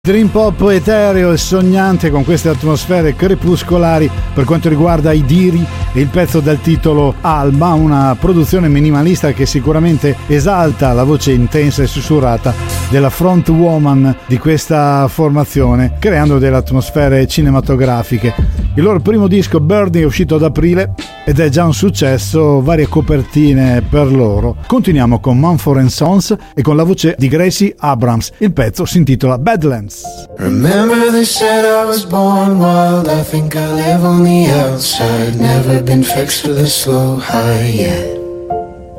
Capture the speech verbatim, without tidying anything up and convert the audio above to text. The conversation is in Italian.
Dream pop etereo e sognante con queste atmosfere crepuscolari per quanto riguarda i diri e il pezzo dal titolo Alba, una produzione minimalista che sicuramente esalta la voce intensa e sussurrata della front woman di questa formazione, creando delle atmosfere cinematografiche. Il loro primo disco Birdie è uscito ad aprile ed è già un successo, varie copertine per loro. Continuiamo con Mumford and Sons e con la voce di Gracie Abrams. Il pezzo si intitola Badlands. Remember they said I was born wild, I think I live on the outside, never been fixed with a slow high yet.